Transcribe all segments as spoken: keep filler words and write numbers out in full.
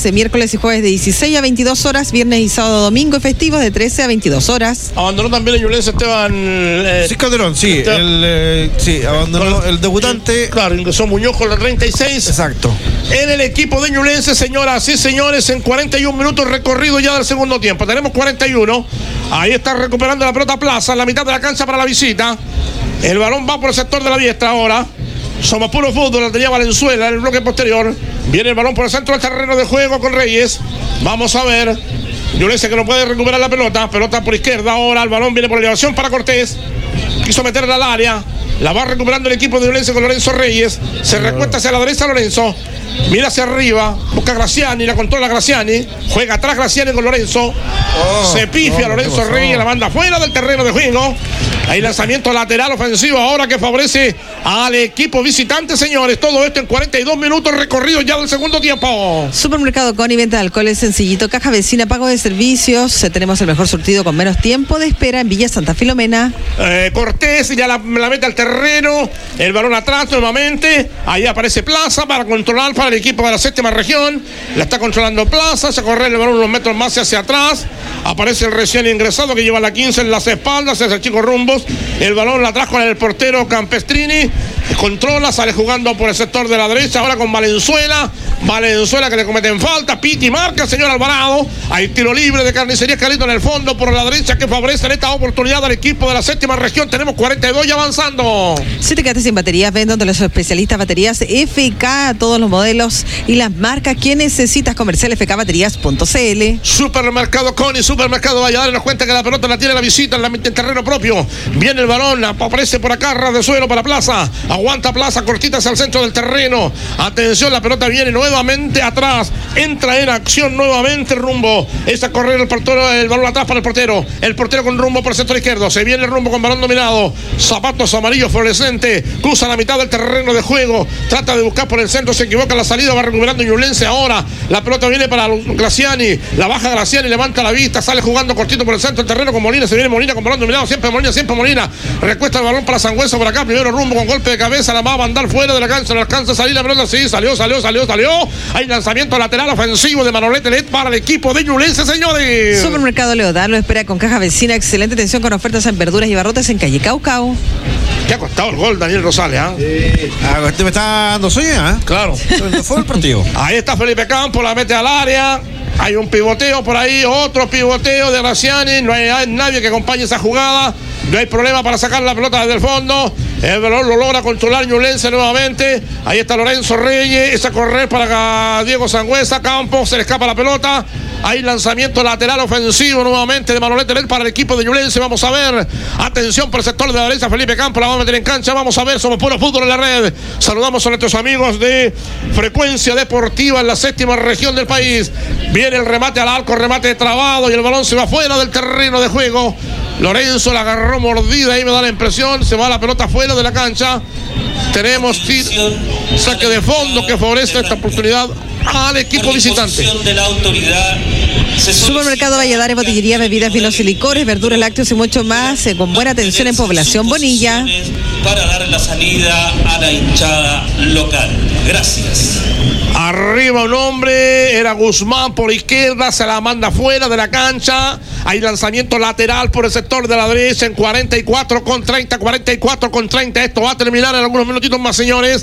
miércoles y jueves de dieciséis a veintidós horas, viernes y sábado, domingo y festivos de trece a veintidós horas. Abandonó también el Ñublense Esteban. Eh, sí, Calderón, sí. Esteban, el, eh, sí, abandonó el debutante. Eh, claro, ingresó Muñoz con la treinta y seis. Exacto. En el equipo de Ñublense, señoras y señores, en cuarenta y un minutos recorrido ya del segundo tiempo. Tenemos cuarenta y uno. Ahí está recuperando la pelota Plaza en la mitad de la cancha para la visita. El balón va por el sector de la diestra ahora. Somos puro fútbol, la tenía Valenzuela en el bloque posterior. Viene el balón por el centro del terreno de juego con Reyes. Vamos a ver. Ñublense que no puede recuperar la pelota. Pelota por izquierda ahora. El balón viene por elevación para Cortés. Quiso meterla al área. La va recuperando el equipo de Ñublense con Lorenzo Reyes. Se recuesta hacia la derecha Lorenzo. Mira hacia arriba. Busca Graciani. La controla Graciani. Juega atrás Graciani con Lorenzo. Oh, Se pifia oh, Lorenzo Reyes. La manda fuera del terreno de juego. Hay lanzamiento lateral ofensivo ahora que favorece al equipo visitante, señores. Todo esto en cuarenta y dos minutos recorridos ya del segundo tiempo. Supermercado Coni, venta de alcoholes sencillito, caja vecina, pago de servicios. Tenemos el mejor surtido con menos tiempo de espera en Villa Santa Filomena. Eh, Cortés ya la, la mete al terreno. El balón atrás nuevamente. Ahí aparece Plaza para controlar para el equipo de la séptima región. La está controlando Plaza. Se corre el balón unos metros más hacia atrás. Aparece el recién ingresado que lleva la quince en las espaldas. Es el chico Rumbos. El balón la atrás con el portero Campestrini. Controla, sale jugando por el sector de la derecha. Ahora con Valenzuela. Valenzuela que le cometen falta. Piti marca, señor Alvarado. Hay tiro libre de Carnicería Carlito en el fondo por la derecha que favorece en esta oportunidad al equipo de la séptima región. Tenemos cuarenta y dos y avanzando. Si te quedaste sin baterías, ven donde los especialistas baterías F K, todos los modelos y las marcas que necesitas. Comercial f k baterías punto c l. Supermercado Coni, Supermercado Valladares nos cuenta que la pelota la tiene la visita en la, el terreno propio. Viene el balón, aparece por acá, ras de suelo para Plaza. Aguanta Plaza, cortita hacia el centro del terreno. Atención, la pelota viene nuevamente atrás. Entra en acción nuevamente Rumbo. Esa correr el portero, el balón atrás para el portero. El portero con Rumbo por el sector izquierdo. Se viene el Rumbo con balón dominado. Zapatos amarillos fluorescente. Cruza la mitad del terreno de juego. Trata de buscar por el centro. Se equivoca la salida. Va recuperando Ñublense ahora. La pelota viene para Graciani. La baja Graciani. Levanta la vista. Sale jugando cortito por el centro del terreno con Molina. Se viene Molina con balón dominado. Siempre Molina, siempre Molina. Recuesta el balón para Sangüesa por acá. Primero Rumbo con golpe de cabeza. La va a mandar fuera de la cancha. No alcanza a salir la pelota. Sí, salió, salió, salió, salió. Hay lanzamiento lateral ofensivo de Manolete Led para el equipo de Ñublense, señores. Supermercado Leodar lo espera con caja vecina. Excelente atención con ofertas en verduras y barrotes en calle Caucao. ¿Qué ha costado el gol, Daniel Rosales? ¿eh? Sí. Ah, este me está dando sueño, ¿eh? Claro. Fue el partido. Ahí está Felipe Campos, la mete al área. Hay un pivoteo por ahí, otro pivoteo de Graciani. No hay, hay nadie que acompañe esa jugada. No hay problema para sacar la pelota desde el fondo. El balón lo logra controlar Ñublense nuevamente. Ahí está Lorenzo Reyes. Esa correr para Diego Sangüesa. Campos, se le escapa la pelota. Hay lanzamiento lateral ofensivo nuevamente de Manolete Led para el equipo de Ñublense. Vamos a ver. Atención por el sector de la derecha. Felipe Campos la va a meter en cancha. Vamos a ver. Somos puro fútbol en la red. Saludamos a nuestros amigos de Frecuencia Deportiva en la séptima región del país. Viene el remate al arco, remate trabado y el balón se va fuera del terreno de juego. Lorenzo la agarró mordida, ahí me da la impresión. Se va la pelota fuera de la cancha. Tenemos tiro, saque de fondo que favorece esta oportunidad al equipo visitante. De la autoridad. Supermercado Valladares, botillería, bebidas, vinos y licores, verduras, lácteos y mucho más, eh, con buena atención en población Bonilla. Para dar la salida a la hinchada local. Gracias. Arriba un hombre, era Guzmán por izquierda, se la manda fuera de la cancha. Hay lanzamiento lateral por el sector de la derecha en cuarenta y cuatro con treinta, cuarenta y cuatro con treinta. Esto va a terminar en algunos minutitos más, señores.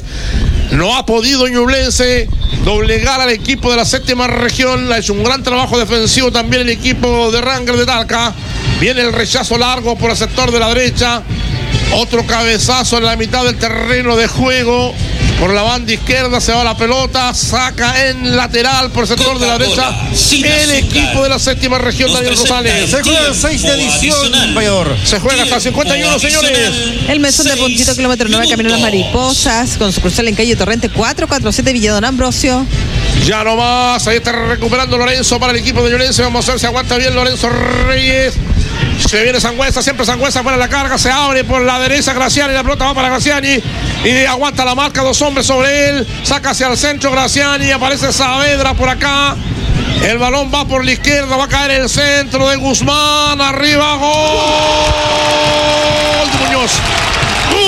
No ha podido Ñublense doblegar al equipo de la séptima región. Ha hecho un gran trabajo defensivo también el equipo de Ranger de Talca. Viene el rechazo largo por el sector de la derecha. Otro cabezazo en la mitad del terreno de juego. Por la banda izquierda se va la pelota, saca en lateral por el sector de la derecha el equipo de la séptima región, Daniel Rosales. Se juega el seis de edición, Mayor. Se juega hasta cincuenta y uno, señores. El mesón de Puntito, kilómetro nueve, Camino a las Mariposas, con sucursal en calle Torrente cuatro cuatro siete, Villa Don Ambrosio. Ya nomás, ahí está recuperando Lorenzo para el equipo de Ñublense. Vamos a ver si aguanta bien Lorenzo Reyes. Se viene Sangüesa, siempre Sangüesa para la carga, se abre por la derecha Graciani, la pelota va para Graciani y aguanta la marca, dos hombres sobre él, saca hacia el centro Graciani, aparece Saavedra por acá, el balón va por la izquierda, va a caer el centro de Guzmán, arriba, gol de Muñoz.